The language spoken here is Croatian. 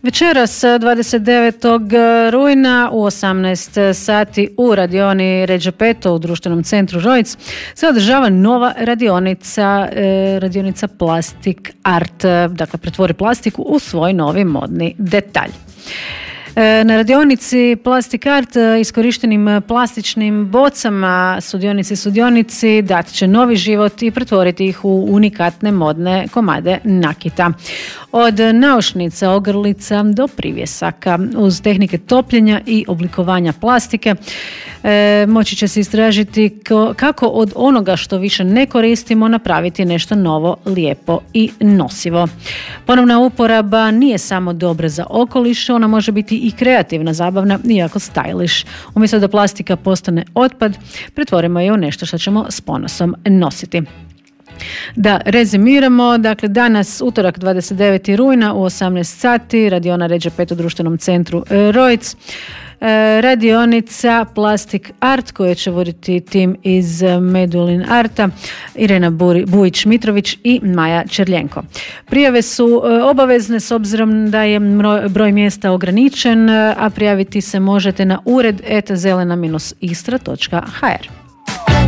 Večeras 29. rujna u 18 sati u radioni Ređe Peto u društvenom centru Rojc se održava nova radionica Plastic Art, dakle pretvori plastiku u svoj novi modni detalj. Na radionici Plastic Art iskorištenim plastičnim bocama sudionici dati će novi život i pretvoriti ih u unikatne modne komade nakita. Od naušnica, ogrlica do privjesaka uz tehnike topljenja i oblikovanja plastike moći će se istražiti kako od onoga što više ne koristimo napraviti nešto novo, lijepo i nosivo. Ponovna uporaba nije samo dobra za okoliš, ona može biti i kreativna, zabavna i jako stylish. Umjesto da plastika postane otpad, pretvorimo je u nešto što ćemo s ponosom nositi. Da rezimiramo, dakle danas utorak 29. rujna u 18 sati radiona Ređe Pet u društvenom centru Rojc. Radionica Plastic Art koju će voditi tim iz Medulin Arta, Irena Bujić-Mitrović i Maja Čerljenko. Prijave su obavezne s obzirom da je broj mjesta ograničen, a prijaviti se možete na ured zelena-istra.hr.